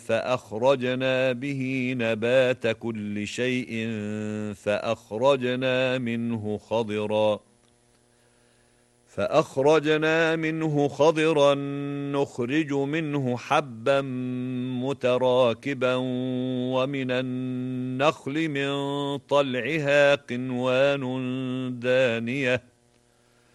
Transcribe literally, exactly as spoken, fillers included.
فأخرجنا به نبات كل شيء فأخرجنا منه خضرا فأخرجنا منه خضرا نخرج منه حبا متراكبا ومن النخل من طلعها قنوان دانية